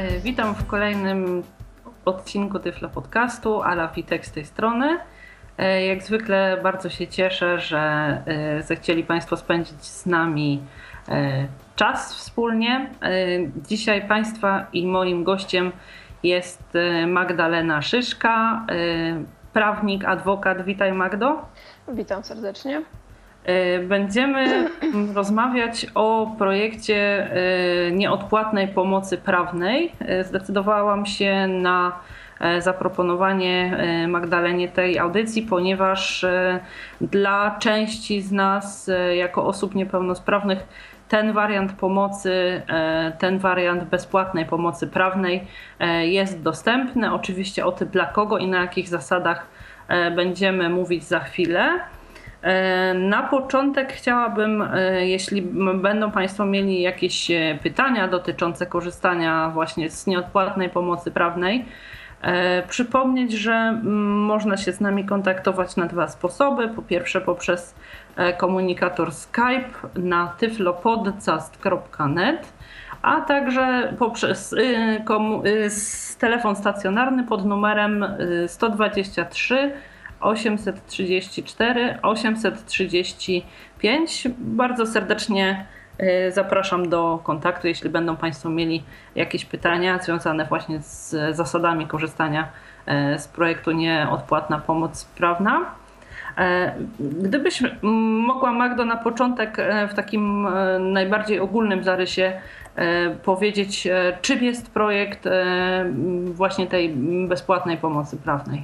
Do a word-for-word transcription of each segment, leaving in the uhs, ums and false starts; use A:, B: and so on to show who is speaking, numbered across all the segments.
A: Witam w kolejnym odcinku Tyflo Podcastu. Ala Witek z tej strony. Jak zwykle bardzo się cieszę, że zechcieli Państwo spędzić z nami czas wspólnie. Dzisiaj Państwa i moim gościem jest Magdalena Szyszka, prawnik, adwokat. Witaj, Magdo.
B: Witam serdecznie.
A: Będziemy rozmawiać o projekcie nieodpłatnej pomocy prawnej. Zdecydowałam się na zaproponowanie Magdalenie tej audycji, ponieważ dla części z nas jako osób niepełnosprawnych ten wariant pomocy, ten wariant bezpłatnej pomocy prawnej jest dostępny. Oczywiście o tym, dla kogo i na jakich zasadach, będziemy mówić za chwilę. Na początek chciałabym, jeśli będą Państwo mieli jakieś pytania dotyczące korzystania właśnie z nieodpłatnej pomocy prawnej, przypomnieć, że można się z nami kontaktować na dwa sposoby. Po pierwsze poprzez komunikator Skype na tyflopodcast kropka net, a także poprzez telefon stacjonarny pod numerem sto dwadzieścia trzy osiemset trzydzieści cztery osiemset trzydzieści pięć. Bardzo serdecznie zapraszam do kontaktu, jeśli będą Państwo mieli jakieś pytania związane właśnie z zasadami korzystania z projektu Nieodpłatna Pomoc Prawna. Gdybyś mogła, Magdo, na początek w takim najbardziej ogólnym zarysie powiedzieć, czym jest projekt właśnie tej bezpłatnej pomocy prawnej?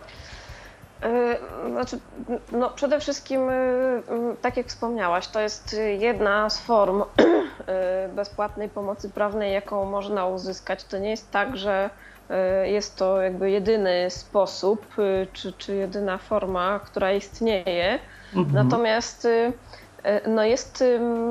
B: Znaczy, no przede wszystkim, tak jak wspomniałaś, to jest jedna z form bezpłatnej pomocy prawnej, jaką można uzyskać. To nie jest tak, że jest to jakby jedyny sposób, czy, czy jedyna forma, która istnieje. Mhm. Natomiast no jest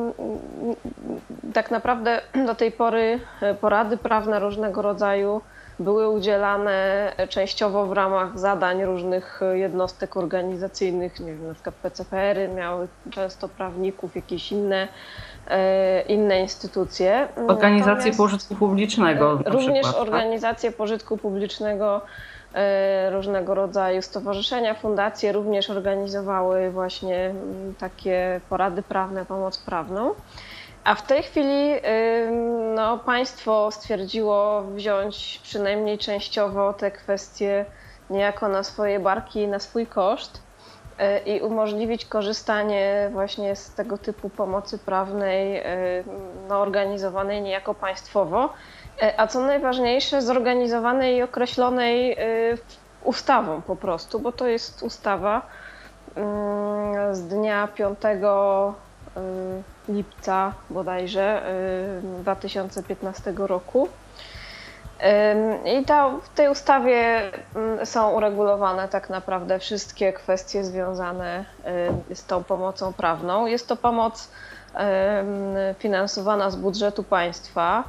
B: tak naprawdę do tej pory porady prawne różnego rodzaju były udzielane częściowo w ramach zadań różnych jednostek organizacyjnych, nie wiem, na przykład P C P R-y miały często prawników, jakieś inne, inne instytucje.
A: Organizacje Natomiast pożytku publicznego.
B: Również
A: przykład,
B: organizacje tak? pożytku publicznego, różnego rodzaju stowarzyszenia, fundacje również organizowały właśnie takie porady prawne, pomoc prawną. A w tej chwili no, państwo stwierdziło wziąć przynajmniej częściowo te kwestie niejako na swoje barki, na swój koszt i umożliwić korzystanie właśnie z tego typu pomocy prawnej no, organizowanej niejako państwowo, a co najważniejsze zorganizowanej i określonej ustawą po prostu, bo to jest ustawa z dnia piątego lipca bodajże dwa tysiące piętnastego roku. I ta, w tej ustawie są uregulowane tak naprawdę wszystkie kwestie związane z tą pomocą prawną. Jest to pomoc finansowana z budżetu państwa,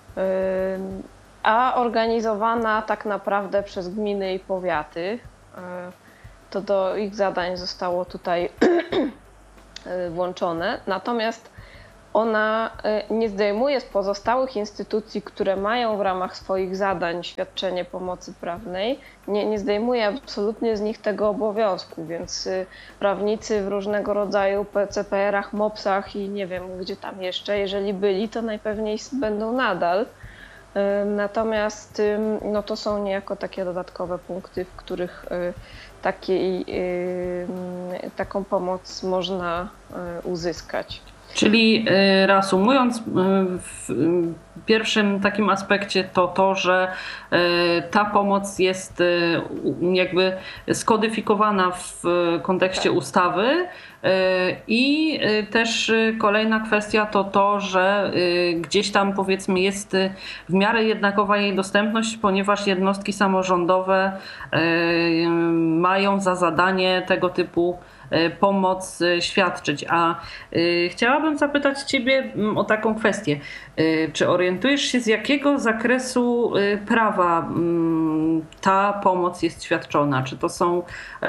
B: a organizowana tak naprawdę przez gminy i powiaty. To do ich zadań zostało tutaj włączone, natomiast ona nie zdejmuje z pozostałych instytucji, które mają w ramach swoich zadań świadczenie pomocy prawnej, nie, nie zdejmuje absolutnie z nich tego obowiązku, więc prawnicy w różnego rodzaju P C P R-ach, mopsach i nie wiem gdzie tam jeszcze, jeżeli byli, to najpewniej będą nadal. Natomiast no, to są niejako takie dodatkowe punkty, w których takiej, taką pomoc można uzyskać.
A: Czyli reasumując, w pierwszym takim aspekcie to to, że ta pomoc jest jakby skodyfikowana w kontekście ustawy i też kolejna kwestia to to, że gdzieś tam powiedzmy jest w miarę jednakowa jej dostępność, ponieważ jednostki samorządowe mają za zadanie tego typu pomoc świadczyć. A y, chciałabym zapytać Ciebie o taką kwestię. Y, czy orientujesz się, z jakiego zakresu y, prawa y, ta pomoc jest świadczona? Czy to są y,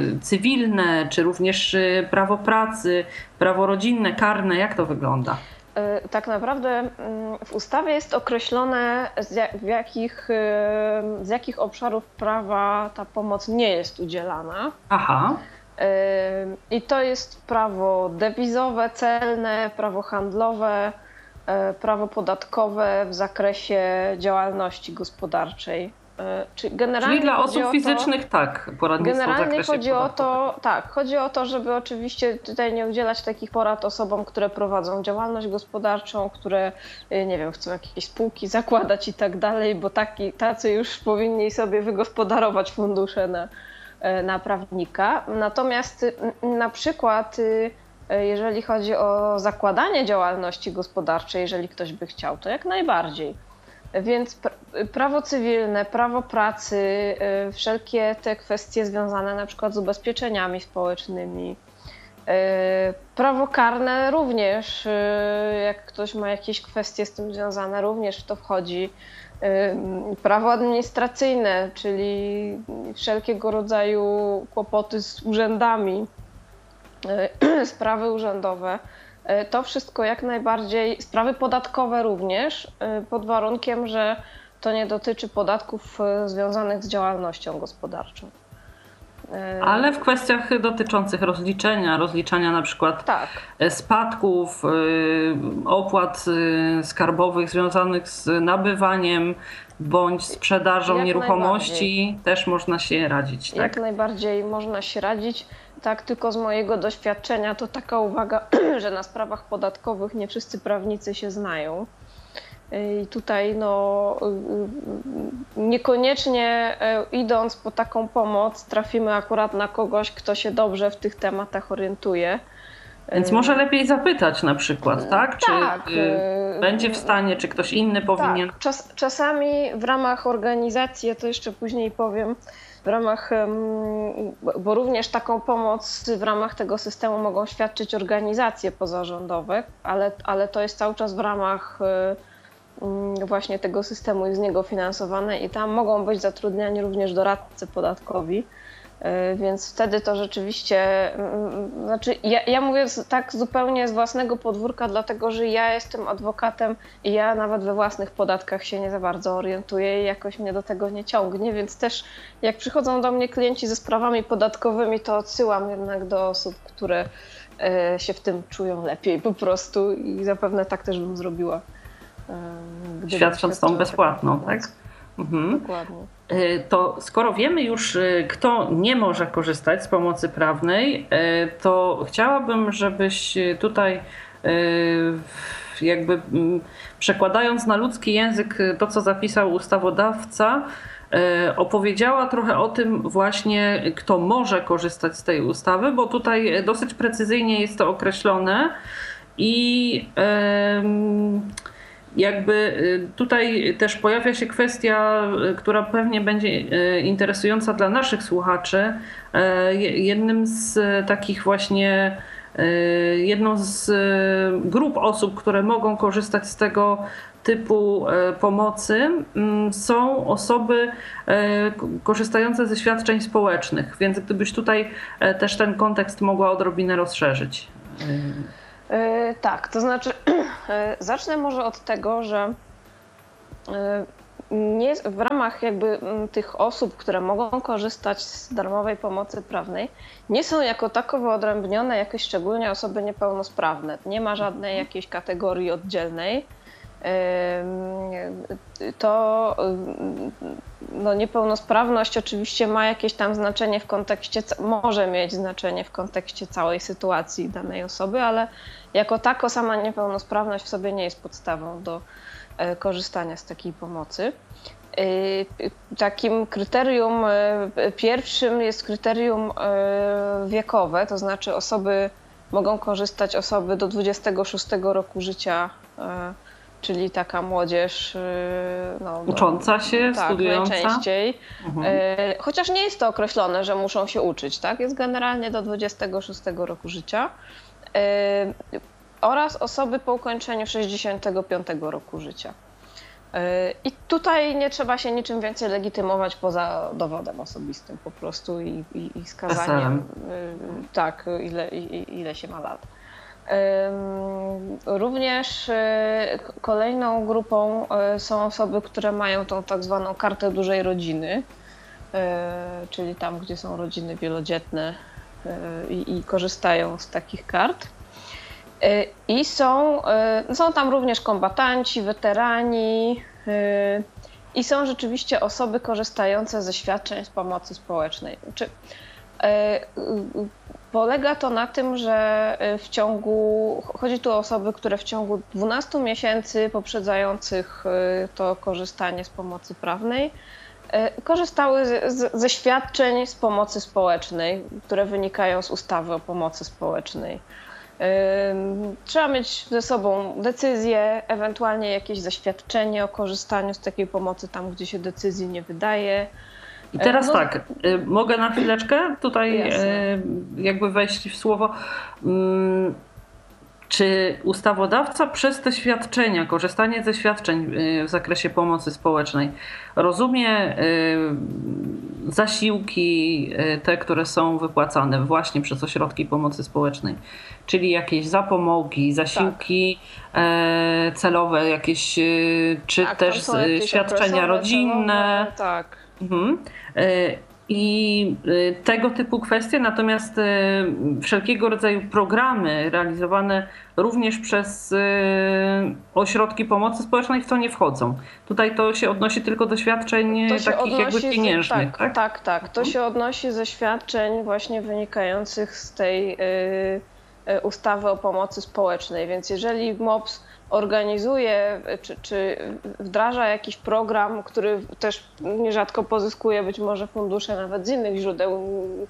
A: cywilne, czy również y, prawo pracy, prawo rodzinne, karne? Jak to wygląda?
B: tak naprawdę w ustawie jest określone, z jakich, z jakich obszarów prawa ta pomoc nie jest udzielana.
A: Aha.
B: I to jest prawo dewizowe, celne, prawo handlowe, prawo podatkowe w zakresie działalności gospodarczej. Czyli, generalnie
A: Czyli dla osób
B: to,
A: fizycznych tak, poradnictwo
B: generalnie
A: w zakresie
B: chodzi o to,
A: podatkowym.
B: tak, chodzi o to, żeby oczywiście tutaj nie udzielać takich porad osobom, które prowadzą działalność gospodarczą, które, nie wiem, chcą jakieś spółki zakładać i tak dalej, bo taki, tacy już powinni sobie wygospodarować fundusze na, na prawnika. Natomiast na przykład jeżeli chodzi o zakładanie działalności gospodarczej, jeżeli ktoś by chciał, to jak najbardziej. Więc prawo cywilne, prawo pracy, wszelkie te kwestie związane na przykład z ubezpieczeniami społecznymi, prawo karne również, jak ktoś ma jakieś kwestie z tym związane, również w to wchodzi. Prawo administracyjne, czyli wszelkiego rodzaju kłopoty z urzędami, sprawy urzędowe. To wszystko jak najbardziej, sprawy podatkowe również, pod warunkiem, że to nie dotyczy podatków związanych z działalnością gospodarczą.
A: Ale w kwestiach dotyczących rozliczenia, rozliczania na przykład
B: tak.
A: spadków, opłat skarbowych związanych z nabywaniem bądź sprzedażą
B: jak
A: nieruchomości też można się radzić. Tak?
B: Jak najbardziej można się radzić. Tak, tylko z mojego doświadczenia to taka uwaga, że na sprawach podatkowych nie wszyscy prawnicy się znają. I tutaj no, niekoniecznie idąc po taką pomoc trafimy akurat na kogoś, kto się dobrze w tych tematach orientuje.
A: Więc może lepiej zapytać na przykład, tak? Czy
B: tak.
A: będzie w stanie, czy ktoś inny powinien?
B: Tak. Czas, czasami w ramach organizacji, ja to jeszcze później powiem, w ramach, bo również taką pomoc w ramach tego systemu mogą świadczyć organizacje pozarządowe, ale, ale to jest cały czas w ramach właśnie tego systemu i z niego finansowane i tam mogą być zatrudniani również doradcy podatkowi, więc wtedy to rzeczywiście, znaczy ja, ja mówię tak zupełnie z własnego podwórka, dlatego że ja jestem adwokatem i ja nawet we własnych podatkach się nie za bardzo orientuję i jakoś mnie do tego nie ciągnie, więc też jak przychodzą do mnie klienci ze sprawami podatkowymi, to odsyłam jednak do osób, które się w tym czują lepiej po prostu i zapewne tak też bym zrobiła.
A: Świadcząc tą bezpłatną, tak?
B: Mhm. Dokładnie.
A: To skoro wiemy już, kto nie może korzystać z pomocy prawnej, to chciałabym, żebyś tutaj jakby przekładając na ludzki język to, co zapisał ustawodawca, opowiedziała trochę o tym właśnie, kto może korzystać z tej ustawy, bo tutaj dosyć precyzyjnie jest to określone i jakby tutaj też pojawia się kwestia, która pewnie będzie interesująca dla naszych słuchaczy. Jednym z takich właśnie, jedną z grup osób, które mogą korzystać z tego typu pomocy, są osoby korzystające ze świadczeń społecznych, więc gdybyś tutaj też ten kontekst mogła odrobinę rozszerzyć.
B: Tak, to znaczy zacznę może od tego, że nie, w ramach jakby tych osób, które mogą korzystać z darmowej pomocy prawnej, nie są jako tako wyodrębnione jakieś szczególnie osoby niepełnosprawne. Nie ma żadnej jakiejś kategorii oddzielnej. To no, niepełnosprawność oczywiście ma jakieś tam znaczenie w kontekście, może mieć znaczenie w kontekście całej sytuacji danej osoby, ale jako tako sama niepełnosprawność w sobie nie jest podstawą do korzystania z takiej pomocy. Takim kryterium pierwszym jest kryterium wiekowe, to znaczy osoby mogą korzystać osoby do dwudziestego szóstego roku życia, czyli taka młodzież no,
A: ucząca się,
B: tak,
A: studiująca.
B: Najczęściej.
A: Mhm.
B: Chociaż nie jest to określone, że muszą się uczyć, tak? Jest generalnie do dwudziestego szóstego roku życia. Oraz osoby po ukończeniu sześćdziesiątego piątego roku życia. I tutaj nie trzeba się niczym więcej legitymować poza dowodem osobistym po prostu i, i, i skazaniem, tak, ile, ile się ma lat. Również kolejną grupą są osoby, które mają tą tak zwaną kartę dużej rodziny, czyli tam, gdzie są rodziny wielodzietne i, i korzystają z takich kart. I są, są tam również kombatanci, weterani i są rzeczywiście osoby korzystające ze świadczeń z pomocy społecznej. Czy, polega to na tym, że w ciągu, chodzi tu o osoby, które w ciągu dwunastu miesięcy poprzedzających to korzystanie z pomocy prawnej korzystały z, z, ze świadczeń z pomocy społecznej, które wynikają z ustawy o pomocy społecznej. Trzeba mieć ze sobą decyzję, ewentualnie jakieś zaświadczenie o korzystaniu z takiej pomocy tam, gdzie się decyzji nie wydaje.
A: I teraz no, tak, mogę na chwileczkę tutaj
B: jasne.
A: jakby wejść w słowo. Czy ustawodawca przez te świadczenia, korzystanie ze świadczeń w zakresie pomocy społecznej rozumie zasiłki, te, które są wypłacane właśnie przez ośrodki pomocy społecznej, czyli jakieś zapomogi, zasiłki tak. celowe, jakieś, czy
B: tak,
A: też świadczenia rodzinne.
B: Celowe, tak.
A: Mhm. I tego typu kwestie, natomiast wszelkiego rodzaju programy realizowane również przez ośrodki pomocy społecznej w to nie wchodzą. Tutaj to się odnosi tylko do świadczeń takich jakby pieniężnych,
B: z, tak, tak? Tak, tak. To się odnosi ze świadczeń właśnie wynikających z tej y, ustawy o pomocy społecznej. Więc jeżeli MOPS organizuje czy, czy wdraża jakiś program, który też nierzadko pozyskuje być może fundusze nawet z innych źródeł,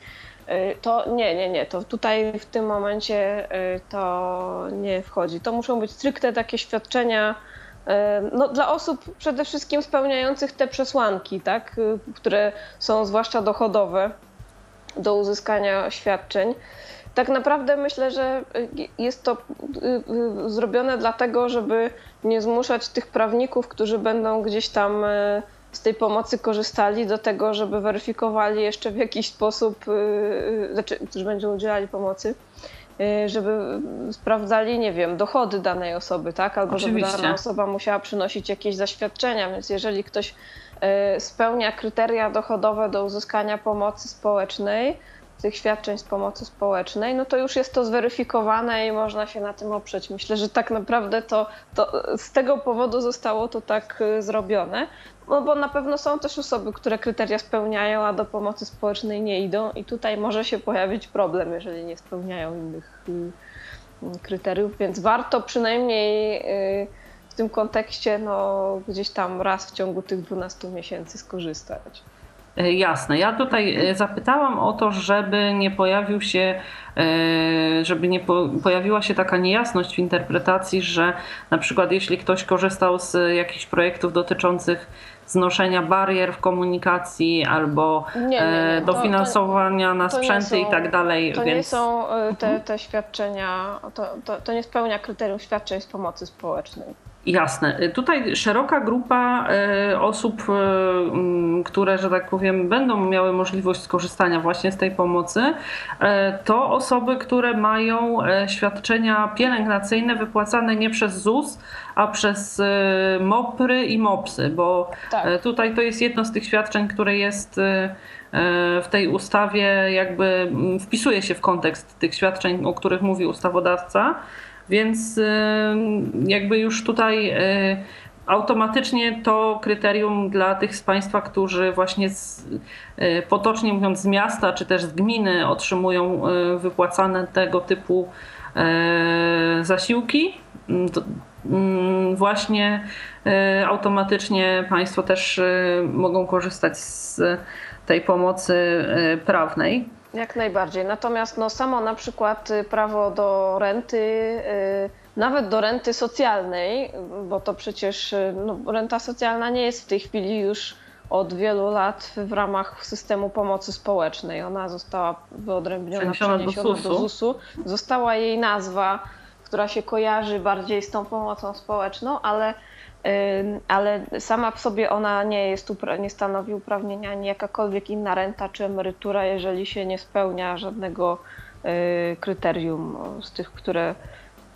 B: to nie, nie, nie, to tutaj w tym momencie to nie wchodzi. To muszą być stricte takie świadczenia no, dla osób przede wszystkim spełniających te przesłanki, tak, które są zwłaszcza dochodowe do uzyskania świadczeń. Tak naprawdę myślę, że jest to zrobione dlatego, żeby nie zmuszać tych prawników, którzy będą gdzieś tam z tej pomocy korzystali, do tego, żeby weryfikowali jeszcze w jakiś sposób, znaczy, którzy będą udzielali pomocy, żeby sprawdzali, nie wiem, dochody danej osoby, tak? Albo
A: Oczywiście.
B: żeby dana osoba musiała przynosić jakieś zaświadczenia, więc jeżeli ktoś spełnia kryteria dochodowe do uzyskania pomocy społecznej, tych świadczeń z pomocy społecznej, no to już jest to zweryfikowane i można się na tym oprzeć. Myślę, że tak naprawdę to, to z tego powodu zostało to tak zrobione, no bo na pewno są też osoby, które kryteria spełniają, a do pomocy społecznej nie idą i tutaj może się pojawić problem, jeżeli nie spełniają innych kryteriów, więc warto przynajmniej w tym kontekście no, gdzieś tam raz w ciągu tych dwunastu miesięcy skorzystać.
A: Jasne. Ja tutaj zapytałam o to, żeby nie pojawił się, żeby nie pojawiła się taka niejasność w interpretacji, że na przykład jeśli ktoś korzystał z jakichś projektów dotyczących znoszenia barier w komunikacji albo nie, nie, nie. dofinansowania to, to, na sprzęty są, i tak dalej.
B: To
A: więc...
B: nie są te, te świadczenia, to, to, to nie spełnia kryterium świadczeń z pomocy społecznej.
A: Jasne. Tutaj szeroka grupa osób, które, że tak powiem, będą miały możliwość skorzystania właśnie z tej pomocy, to osoby, które mają świadczenia pielęgnacyjne wypłacane nie przez ZUS, a przez MOPR-y i MOPS-y, bo tak. Tutaj to jest jedno z tych świadczeń, które jest w tej ustawie, jakby wpisuje się w kontekst tych świadczeń, o których mówi ustawodawca. Więc jakby już tutaj automatycznie to kryterium dla tych z Państwa, którzy właśnie z, potocznie mówiąc z miasta czy też z gminy otrzymują wypłacane tego typu zasiłki, to właśnie automatycznie Państwo też mogą korzystać z tej pomocy prawnej.
B: Jak najbardziej. Natomiast no, samo na przykład prawo do renty, nawet do renty socjalnej, bo to przecież no, renta socjalna nie jest w tej chwili już od wielu lat w ramach systemu pomocy społecznej. Ona została wyodrębniona, przeniesiona do zusu. Została jej nazwa, która się kojarzy bardziej z tą pomocą społeczną, ale ale sama w sobie ona nie jest, nie stanowi uprawnienia ani jakakolwiek inna renta czy emerytura, jeżeli się nie spełnia żadnego kryterium z tych, które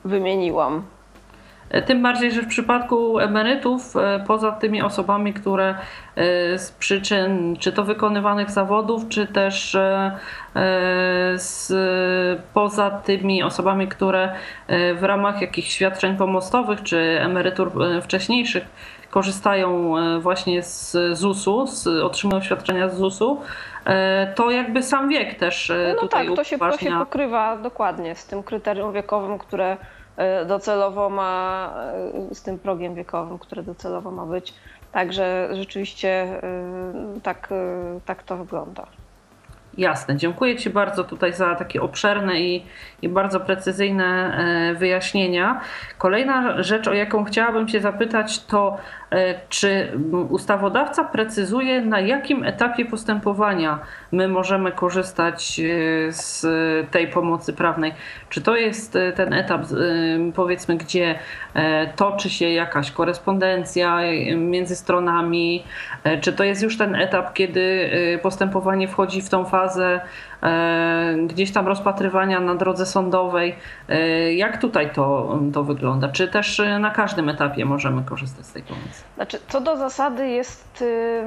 B: wymieniłam.
A: Tym bardziej, że w przypadku emerytów, poza tymi osobami, które z przyczyn czy to wykonywanych zawodów, czy też z, poza tymi osobami, które w ramach jakichś świadczeń pomostowych czy emerytur wcześniejszych korzystają właśnie z zusu, z, otrzymują świadczenia z zusu, to jakby sam wiek też
B: no
A: tutaj
B: tak, to się, to się pokrywa dokładnie z tym kryterium wiekowym, które docelowo ma, z tym progiem wiekowym, który docelowo ma być. Także rzeczywiście tak, tak to wygląda.
A: Jasne, dziękuję Ci bardzo tutaj za takie obszerne i, i bardzo precyzyjne wyjaśnienia. Kolejna rzecz, o jaką chciałabym Cię zapytać, to czy ustawodawca precyzuje, na jakim etapie postępowania my możemy korzystać z tej pomocy prawnej? Czy to jest ten etap, powiedzmy, gdzie toczy się jakaś korespondencja między stronami? Czy to jest już ten etap, kiedy postępowanie wchodzi w tą fazę gdzieś tam rozpatrywania na drodze sądowej? Jak tutaj to, to wygląda? Czy też na każdym etapie możemy korzystać z tej pomocy?
B: Znaczy, co do zasady jest,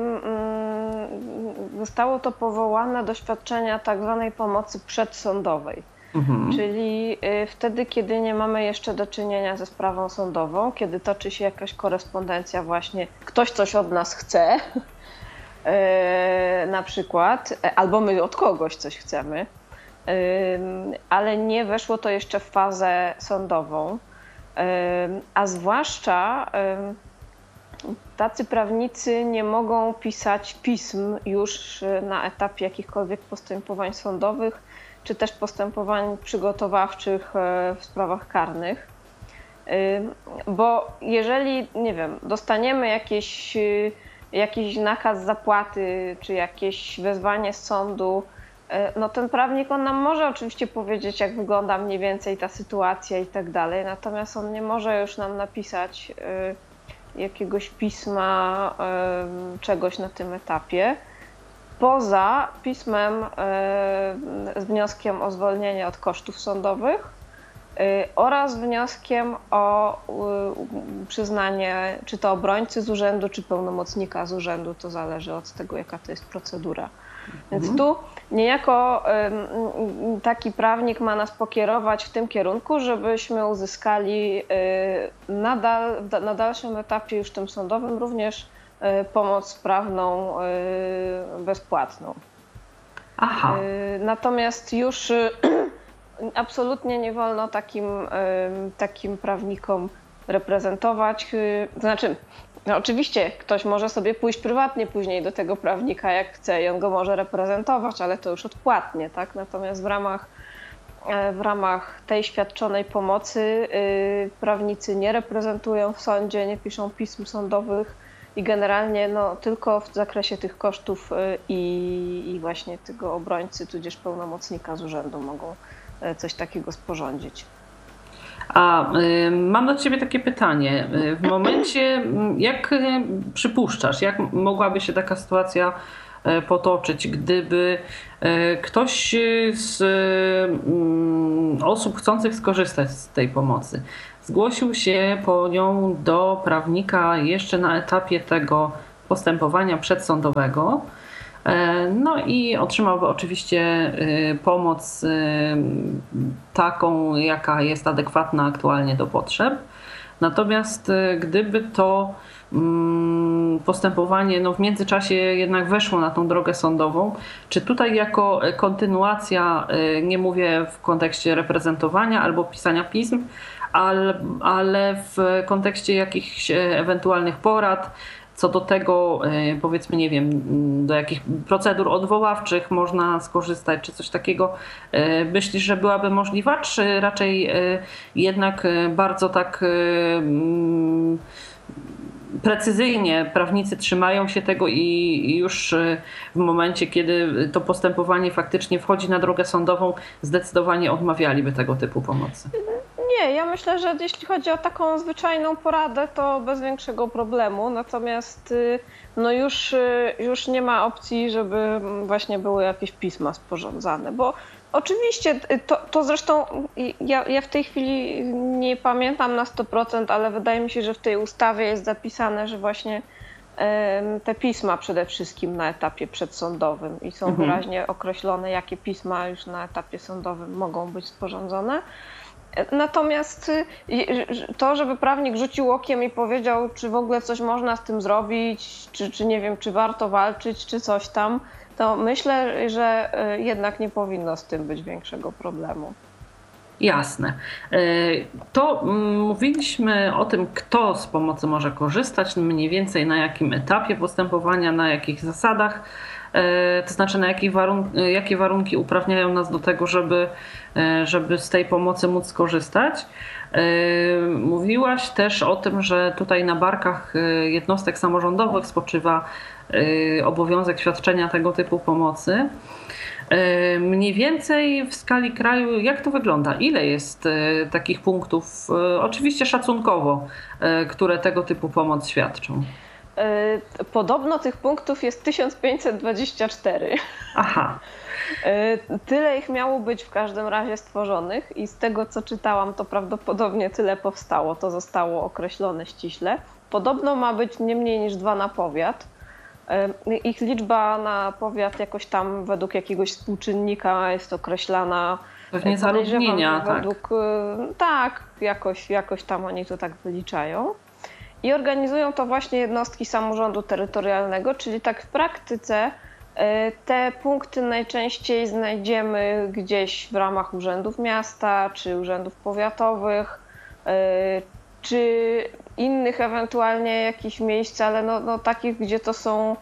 B: zostało to powołane do świadczenia tak zwanej pomocy przedsądowej. Mhm. Czyli wtedy, kiedy nie mamy jeszcze do czynienia ze sprawą sądową, kiedy toczy się jakaś korespondencja właśnie, ktoś coś od nas chce, na przykład, albo my od kogoś coś chcemy, ale nie weszło to jeszcze w fazę sądową, a zwłaszcza tacy prawnicy nie mogą pisać pism już na etapie jakichkolwiek postępowań sądowych, czy też postępowań przygotowawczych w sprawach karnych. Bo jeżeli, nie wiem, dostaniemy jakieś, jakiś nakaz zapłaty, czy jakieś wezwanie z sądu, no ten prawnik, on nam może oczywiście powiedzieć, jak wygląda mniej więcej ta sytuacja i tak dalej, natomiast on nie może już nam napisać jakiegoś pisma, czegoś na tym etapie, poza pismem z wnioskiem o zwolnienie od kosztów sądowych oraz wnioskiem o przyznanie czy to obrońcy z urzędu, czy pełnomocnika z urzędu, to zależy od tego, jaka to jest procedura. Więc tu niejako taki prawnik ma nas pokierować w tym kierunku, żebyśmy uzyskali nadal, na dalszym etapie już tym sądowym również pomoc prawną bezpłatną. Aha. Natomiast już absolutnie nie wolno takim, takim prawnikom reprezentować, to znaczy no oczywiście ktoś może sobie pójść prywatnie później do tego prawnika jak chce i on go może reprezentować, ale to już odpłatnie, tak? Natomiast w ramach, w ramach tej świadczonej pomocy prawnicy nie reprezentują w sądzie, nie piszą pism sądowych i generalnie no, tylko w zakresie tych kosztów i, i właśnie tego obrońcy, tudzież pełnomocnika z urzędu mogą coś takiego sporządzić.
A: A y, mam do Ciebie takie pytanie. W momencie, jak przypuszczasz, jak mogłaby się taka sytuacja potoczyć, gdyby ktoś z osób chcących skorzystać z tej pomocy zgłosił się po nią do prawnika jeszcze na etapie tego postępowania przedsądowego, no i otrzymałby oczywiście pomoc taką, jaka jest adekwatna aktualnie do potrzeb. Natomiast gdyby to postępowanie no w międzyczasie jednak weszło na tą drogę sądową, czy tutaj jako kontynuacja, nie mówię w kontekście reprezentowania albo pisania pism, ale, ale w kontekście jakichś ewentualnych porad, co do tego, powiedzmy, nie wiem, do jakich procedur odwoławczych można skorzystać, czy coś takiego, myślisz, że byłaby możliwa, czy raczej jednak bardzo tak precyzyjnie prawnicy trzymają się tego i już w momencie, kiedy to postępowanie faktycznie wchodzi na drogę sądową, zdecydowanie odmawialiby tego typu pomocy?
B: Nie, ja myślę, że jeśli chodzi o taką zwyczajną poradę, to bez większego problemu, natomiast no już, już nie ma opcji, żeby właśnie były jakieś pisma sporządzane, bo Oczywiście, to, to zresztą ja, ja w tej chwili nie pamiętam na sto procent, ale wydaje mi się, że w tej ustawie jest zapisane, że właśnie te pisma przede wszystkim na etapie przedsądowym i są
A: Mhm.
B: wyraźnie określone, jakie pisma już na etapie sądowym mogą być sporządzone. Natomiast to, żeby prawnik rzucił okiem i powiedział, czy w ogóle coś można z tym zrobić, czy, czy nie wiem, czy warto walczyć, czy coś tam, to myślę, że jednak nie powinno z tym być większego problemu.
A: Jasne. To mówiliśmy o tym, kto z pomocy może korzystać, mniej więcej na jakim etapie postępowania, na jakich zasadach, to znaczy na jakich warun- jakie warunki uprawniają nas do tego, żeby, żeby z tej pomocy móc skorzystać. Mówiłaś też o tym, że tutaj na barkach jednostek samorządowych spoczywa obowiązek świadczenia tego typu pomocy. Mniej więcej w skali kraju, jak to wygląda? Ile jest takich punktów, oczywiście szacunkowo, które tego typu pomoc świadczą?
B: Podobno tych punktów jest tysiąc pięćset dwadzieścia cztery.
A: Aha.
B: Tyle ich miało być w każdym razie stworzonych i z tego, co czytałam, to prawdopodobnie tyle powstało. To zostało określone ściśle. Podobno ma być nie mniej niż dwa na powiat. Ich liczba na powiat jakoś tam według jakiegoś współczynnika jest określana.
A: Pewnie zaludnienia, tak.
B: Według, tak, jakoś, jakoś tam oni to tak wyliczają. I organizują to właśnie jednostki samorządu terytorialnego, czyli tak w praktyce te punkty najczęściej znajdziemy gdzieś w ramach urzędów miasta, czy urzędów powiatowych, czy innych ewentualnie jakichś miejsc, ale no, no takich, gdzie to są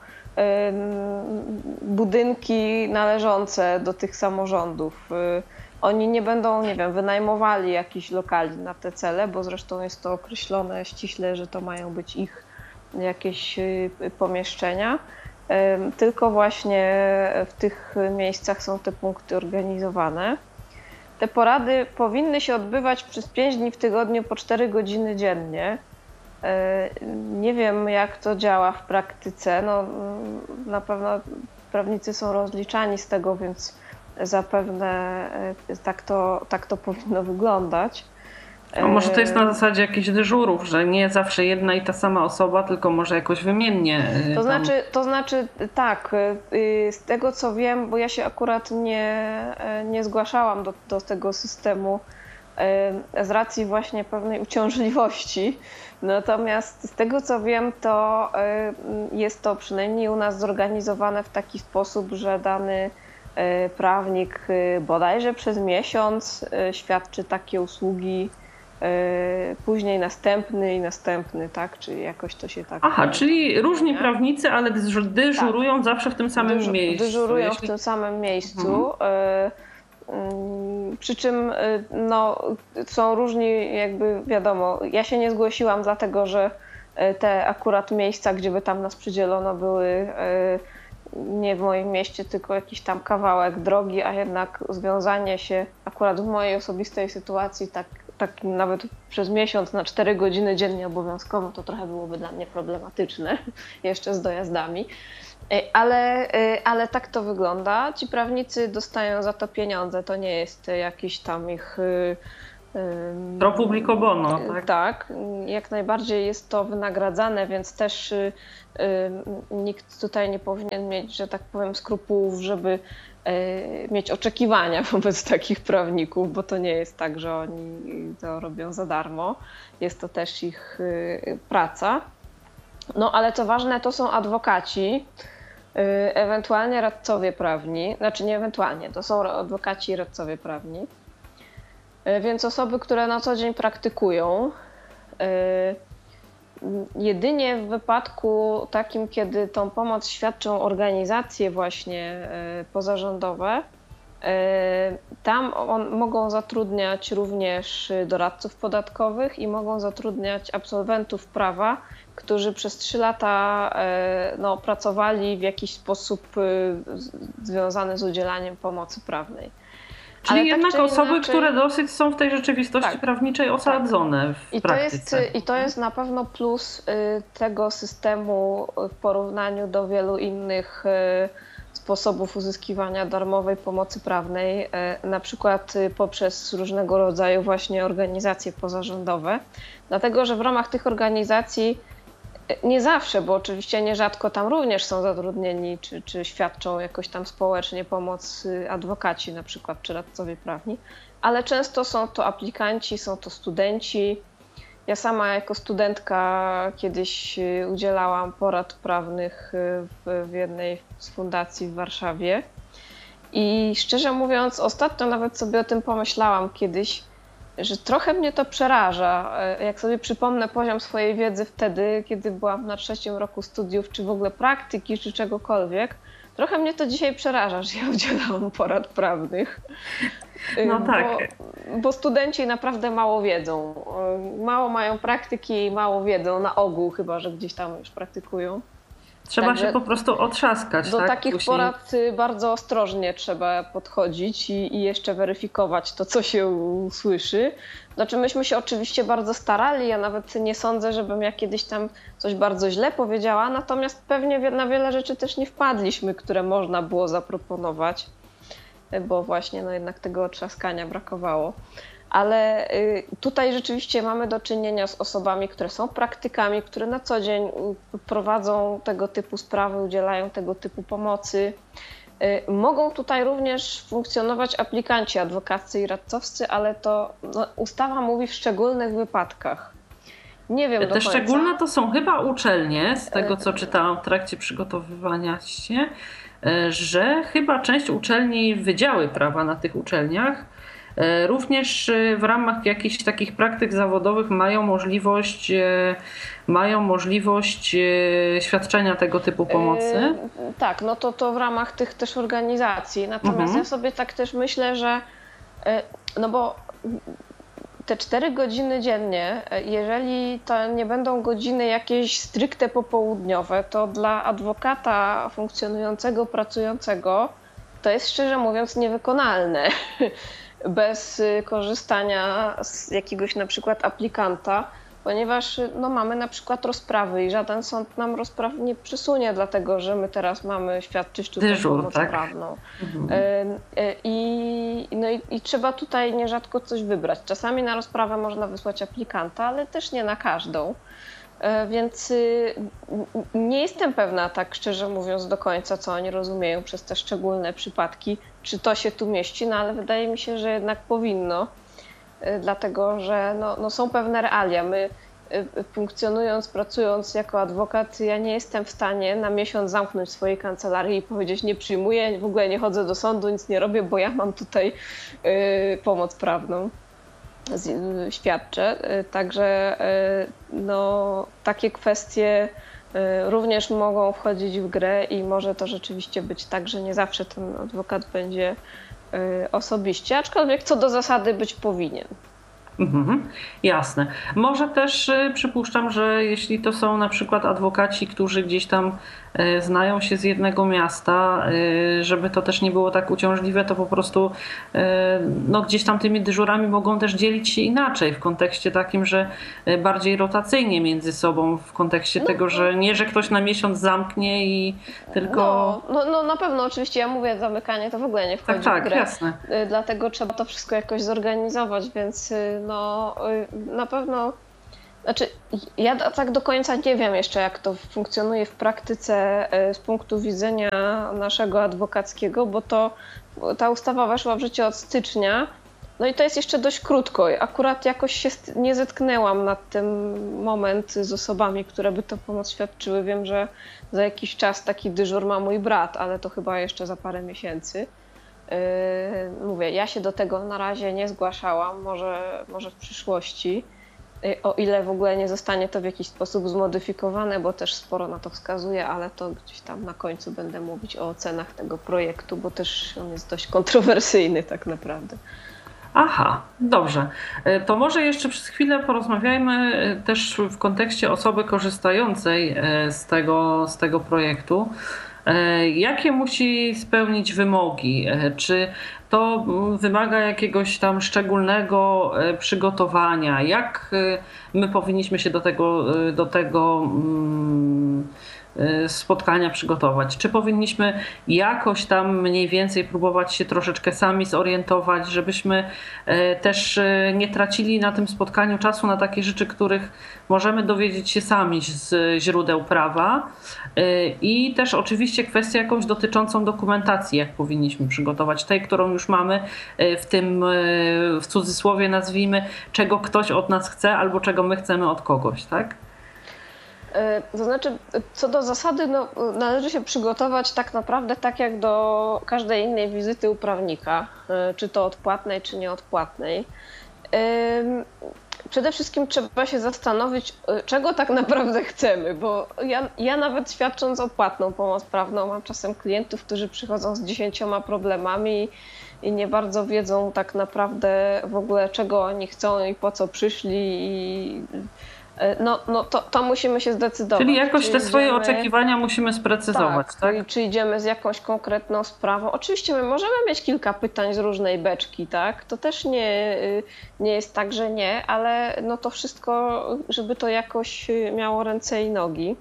B: budynki należące do tych samorządów. Oni nie będą, nie wiem, wynajmowali jakichś lokali na te cele, bo zresztą jest to określone ściśle, że to mają być ich jakieś pomieszczenia. Tylko właśnie w tych miejscach są te punkty organizowane. Te porady powinny się odbywać przez pięć dni w tygodniu po cztery godziny dziennie. Nie wiem, jak to działa w praktyce. No, na pewno prawnicy są rozliczani z tego, więc zapewne tak to, tak to powinno wyglądać.
A: A może to jest na zasadzie jakichś dyżurów, że nie zawsze jedna i ta sama osoba, tylko może jakoś wymiennie.
B: To tam... znaczy, to znaczy tak, z tego co wiem, bo ja się akurat nie, nie zgłaszałam do, do tego systemu z racji właśnie pewnej uciążliwości. Natomiast z tego co wiem, to jest to przynajmniej u nas zorganizowane w taki sposób, że dany prawnik bodajże przez miesiąc świadczy takie usługi, później następny i następny, tak? Czyli jakoś to się tak...
A: Aha, czyli różni prawnicy, ale dyżurują tak. zawsze w tym samym
B: Dyżu,
A: miejscu.
B: Dyżurują Jeśli... w tym samym miejscu. Mhm. Przy czym no, są różni, jakby wiadomo, ja się nie zgłosiłam dlatego, że te akurat miejsca, gdzie by tam nas przydzielono, były nie w moim mieście, tylko jakiś tam kawałek drogi, a jednak związanie się akurat w mojej osobistej sytuacji tak, tak nawet przez miesiąc na cztery godziny dziennie obowiązkowo, to trochę byłoby dla mnie problematyczne, jeszcze z dojazdami. Ale, ale tak to wygląda. Ci prawnicy dostają za to pieniądze, to nie jest jakiś tam ich...
A: Pro publico bono, tak?
B: Tak, jak najbardziej jest to wynagradzane, więc też nikt tutaj nie powinien mieć, że tak powiem, skrupułów, żeby mieć oczekiwania wobec takich prawników, bo to nie jest tak, że oni to robią za darmo. Jest to też ich praca. No ale co ważne, to są adwokaci, ewentualnie radcowie prawni, znaczy nie ewentualnie, to są adwokaci i radcowie prawni. Więc osoby, które na co dzień praktykują. Jedynie w wypadku takim, kiedy tą pomoc świadczą organizacje właśnie pozarządowe, tam on, mogą zatrudniać również doradców podatkowych i mogą zatrudniać absolwentów prawa, którzy przez trzy lata no, pracowali w jakiś sposób związany z udzielaniem pomocy prawnej.
A: Czyli
B: Ale
A: jednak
B: tak, czy
A: osoby,
B: inaczej...
A: które dosyć są w tej rzeczywistości tak, prawniczej osadzone
B: tak.
A: w
B: I
A: praktyce.
B: To jest, I to jest na pewno plus tego systemu w porównaniu do wielu innych sposobów uzyskiwania darmowej pomocy prawnej, na przykład poprzez różnego rodzaju właśnie organizacje pozarządowe, dlatego że w ramach tych organizacji nie zawsze, bo oczywiście nierzadko tam również są zatrudnieni czy, czy świadczą jakoś tam społecznie pomoc adwokaci na przykład, czy radcowie prawni, ale często są to aplikanci, są to studenci. Ja sama jako studentka kiedyś udzielałam porad prawnych w, w jednej z fundacji w Warszawie i szczerze mówiąc ostatnio nawet sobie o tym pomyślałam kiedyś, że trochę mnie to przeraża. Jak sobie przypomnę poziom swojej wiedzy wtedy, kiedy byłam na trzecim roku studiów, czy w ogóle praktyki, czy czegokolwiek, trochę mnie to dzisiaj przeraża, że ja udzielałam porad prawnych.
A: No tak.
B: Bo, bo studenci naprawdę mało wiedzą. Mało mają praktyki i mało wiedzą na ogół, chyba że gdzieś tam już praktykują.
A: Trzeba Także się po prostu otrzaskać.
B: Do
A: tak?
B: takich
A: Później...
B: porad bardzo ostrożnie trzeba podchodzić i, i jeszcze weryfikować to, co się usłyszy. Znaczy myśmy się oczywiście bardzo starali, ja nawet nie sądzę, żebym ja kiedyś tam coś bardzo źle powiedziała, natomiast pewnie na wiele rzeczy też nie wpadliśmy, które można było zaproponować, bo właśnie no jednak tego otrzaskania brakowało. Ale tutaj rzeczywiście mamy do czynienia z osobami, które są praktykami, które na co dzień prowadzą tego typu sprawy, udzielają tego typu pomocy. Mogą tutaj również funkcjonować aplikanci adwokaccy i radcowscy, ale to no, ustawa mówi w szczególnych wypadkach. Nie wiem do
A: Te
B: końca.
A: szczególne to są chyba uczelnie, z tego co czytałam w trakcie przygotowywania się, że chyba część uczelni, wydziały prawa na tych uczelniach również w ramach jakichś takich praktyk zawodowych mają możliwość, mają możliwość świadczenia tego typu pomocy.
B: Yy, tak, no to, to w ramach tych też organizacji. Natomiast mhm. ja sobie tak też myślę, że no bo te cztery godziny dziennie, jeżeli to nie będą godziny jakieś stricte popołudniowe, to dla adwokata funkcjonującego, pracującego to jest szczerze mówiąc niewykonalne. Bez korzystania z jakiegoś na przykład aplikanta, ponieważ no, mamy na przykład rozprawy i żaden sąd nam rozpraw nie przesunie, dlatego że my teraz mamy świadczyć tutaj
A: Dyżur,
B: pomoc
A: tak?
B: prawną.
A: Mhm.
B: I, no i, i trzeba tutaj nierzadko coś wybrać. Czasami na rozprawę można wysłać aplikanta, ale też nie na każdą. Więc nie jestem pewna, tak szczerze mówiąc, do końca, co oni rozumieją przez te szczególne przypadki, czy to się tu mieści, no ale wydaje mi się, że jednak powinno, dlatego że no, no są pewne realia. My funkcjonując, pracując jako adwokat, ja nie jestem w stanie na miesiąc zamknąć swojej kancelarii i powiedzieć: nie przyjmuję, w ogóle nie chodzę do sądu, nic nie robię, bo ja mam tutaj y, pomoc prawną. Świadczę. Także no, takie kwestie również mogą wchodzić w grę i może to rzeczywiście być tak, że nie zawsze ten adwokat będzie osobiście, aczkolwiek co do zasady być powinien.
A: Mhm, jasne. Może też y, przypuszczam, że jeśli to są na przykład adwokaci, którzy gdzieś tam y, znają się z jednego miasta, y, żeby to też nie było tak uciążliwe, to po prostu y, no, gdzieś tam tymi dyżurami mogą też dzielić się inaczej, w kontekście takim, że y, bardziej rotacyjnie między sobą, w kontekście no, tego, że nie, że ktoś na miesiąc zamknie i tylko...
B: No, no, no na pewno oczywiście, ja mówię, zamykanie to w ogóle nie wchodzi
A: tak,
B: w grę.
A: Tak, jasne.
B: Dlatego trzeba to wszystko jakoś zorganizować, więc no na pewno, znaczy ja tak do końca nie wiem jeszcze, jak to funkcjonuje w praktyce z punktu widzenia naszego adwokackiego, bo to ta ustawa weszła w życie od stycznia, no i to jest jeszcze dość krótko. Akurat jakoś się nie zetknęłam na ten moment z osobami, które by tę pomoc świadczyły. Wiem, że za jakiś czas taki dyżur ma mój brat, ale to chyba jeszcze za parę miesięcy. Mówię, ja się do tego na razie nie zgłaszałam, może, może w przyszłości, o ile w ogóle nie zostanie to w jakiś sposób zmodyfikowane, bo też sporo na to wskazuje, ale to gdzieś tam na końcu będę mówić o ocenach tego projektu, bo też on jest dość kontrowersyjny tak naprawdę.
A: Aha, dobrze. To może jeszcze przez chwilę porozmawiajmy też w kontekście osoby korzystającej z tego, z tego projektu. Jakie musi spełnić wymogi? Czy to wymaga jakiegoś tam szczególnego przygotowania? Jak my powinniśmy się do tego, do tego spotkania przygotować? Czy powinniśmy jakoś tam mniej więcej próbować się troszeczkę sami zorientować, żebyśmy też nie tracili na tym spotkaniu czasu na takie rzeczy, których możemy dowiedzieć się sami z źródeł prawa? I też oczywiście kwestię jakąś dotyczącą dokumentacji, jak powinniśmy przygotować, tej, którą już mamy, w tym w cudzysłowie nazwijmy, czego ktoś od nas chce albo czego my chcemy od kogoś, tak?
B: To znaczy, co do zasady, no, należy się przygotować tak naprawdę tak jak do każdej innej wizyty u prawnika, czy to odpłatnej, czy nieodpłatnej. Przede wszystkim trzeba się zastanowić, czego tak naprawdę chcemy, bo ja, ja nawet świadcząc odpłatną pomoc prawną mam czasem klientów, którzy przychodzą z dziesięcioma problemami i nie bardzo wiedzą tak naprawdę w ogóle czego oni chcą i po co przyszli. I no, no to, to musimy się zdecydować.
A: Czyli jakoś te swoje idziemy, oczekiwania musimy sprecyzować, tak,
B: tak? Czy idziemy z jakąś konkretną sprawą. Oczywiście my możemy mieć kilka pytań z różnej beczki, tak? To też nie, nie jest tak, że nie, ale no to wszystko, żeby to jakoś miało ręce i nogi.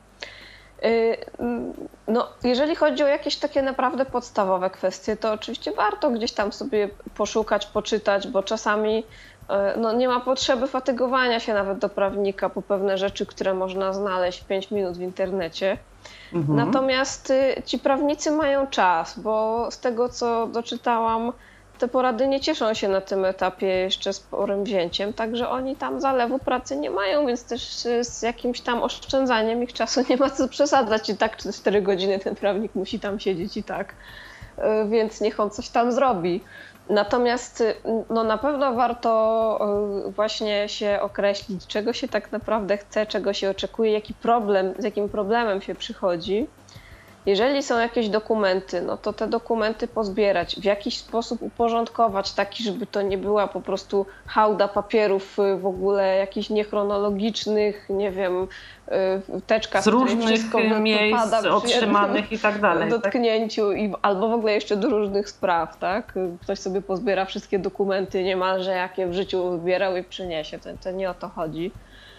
B: No, jeżeli chodzi o jakieś takie naprawdę podstawowe kwestie, to oczywiście warto gdzieś tam sobie poszukać, poczytać, bo czasami no, nie ma potrzeby fatygowania się nawet do prawnika po pewne rzeczy, które można znaleźć w pięć minut w internecie. Mhm. Natomiast ci prawnicy mają czas, bo z tego co doczytałam, te porady nie cieszą się na tym etapie jeszcze sporym wzięciem, także oni tam zalewu pracy nie mają, więc też z jakimś tam oszczędzaniem ich czasu nie ma co przesadzać. I tak cztery godziny ten prawnik musi tam siedzieć i tak, więc niech on coś tam zrobi. Natomiast no, na pewno warto właśnie się określić, czego się tak naprawdę chce, czego się oczekuje, jaki problem, z jakim problemem się przychodzi. Jeżeli są jakieś dokumenty, no to te dokumenty pozbierać, w jakiś sposób uporządkować, taki, żeby to nie była po prostu hałda papierów w ogóle jakichś niechronologicznych, nie wiem, teczka,
A: z różnych miejsc wypada, otrzymanych i tak dalej.
B: Dotknięciu, tak? I, albo w ogóle jeszcze do różnych spraw, tak? Ktoś sobie pozbiera wszystkie dokumenty niemalże, jakie w życiu zbierał i przyniesie. To, to nie o to chodzi.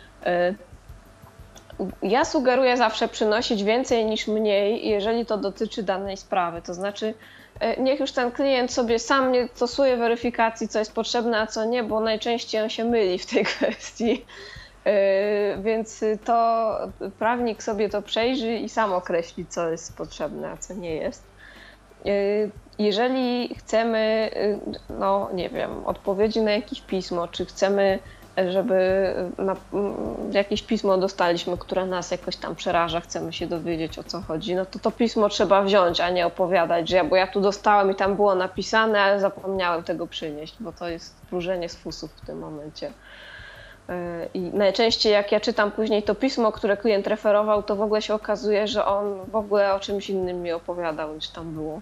B: Ja sugeruję zawsze przynosić więcej niż mniej, jeżeli to dotyczy danej sprawy. To znaczy, niech już ten klient sobie sam nie stosuje weryfikacji, co jest potrzebne, a co nie, bo najczęściej on się myli w tej kwestii. Więc to prawnik sobie to przejrzy i sam określi, co jest potrzebne, a co nie jest. Jeżeli chcemy, no nie wiem, odpowiedzi na jakieś pismo, czy chcemy, żeby na, jakieś pismo dostaliśmy, które nas jakoś tam przeraża, chcemy się dowiedzieć, o co chodzi, no to to pismo trzeba wziąć, a nie opowiadać, że ja, bo ja tu dostałem i tam było napisane, ale zapomniałem tego przynieść, bo to jest wróżenie z fusów w tym momencie. I najczęściej jak ja czytam później to pismo, które klient referował, to w ogóle się okazuje, że on w ogóle o czymś innym mi opowiadał, niż tam było.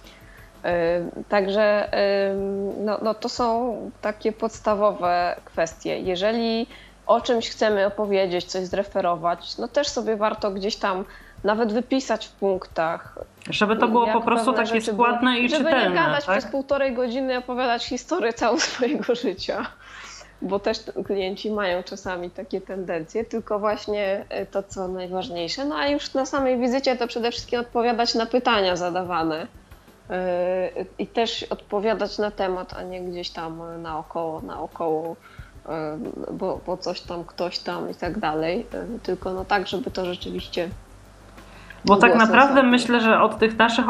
B: Także no, no to są takie podstawowe kwestie. Jeżeli o czymś chcemy opowiedzieć, coś zreferować, no też sobie warto gdzieś tam nawet wypisać w punktach.
A: Żeby to było po prostu takie składne i
B: żeby
A: czytelne.
B: Żeby nie gadać
A: tak?
B: przez półtorej godziny, opowiadać historię całą swojego życia. Bo też klienci mają czasami takie tendencje, tylko właśnie to, co najważniejsze. No a już na samej wizycie to przede wszystkim odpowiadać na pytania zadawane. I też odpowiadać na temat, a nie gdzieś tam naokoło, naokoło, bo, bo coś tam, ktoś tam i tak dalej, tylko no tak, żeby to rzeczywiście
A: Bo tak naprawdę myślę, że od tych naszych